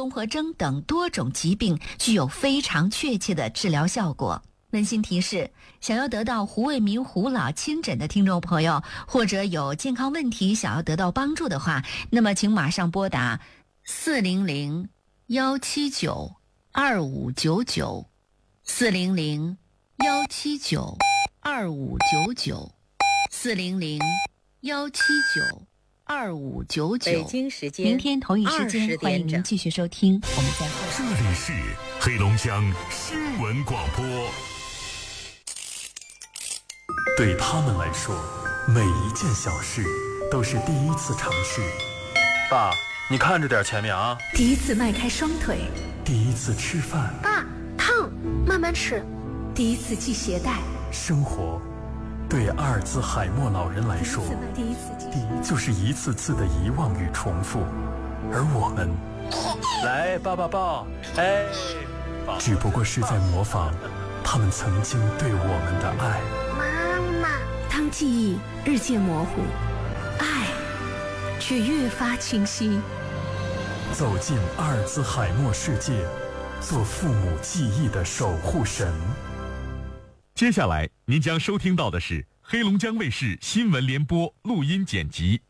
综合征等多种疾病具有非常确切的治疗效果。温馨提示，想要得到胡卫民胡老亲诊的听众朋友，或者有健康问题想要得到帮助的话，那么请马上拨打400-179-2599 400-179-2599 400-179-2599。 北京时间明天同一时间，欢迎您继续收听，我们再会。 这里是黑龙江新闻广播。 对他们来说，每一件小事都是第一次尝试。 爸，你看着点前面啊！ 第一次迈开双腿， 第一次吃饭。 爸，烫，慢慢吃。 第一次系鞋带。 生活，对阿尔兹海默老人来说，就是一次次的遗忘与重复，而我们， 来抱抱抱，哎， 只不过是在模仿他们曾经对我们的爱。 妈妈， 当记忆日渐模糊，爱却越发清晰。 走进阿尔兹海默世界，做父母记忆的守护神。 接下来您将收听到的是黑龙江卫视新闻联播录音剪辑。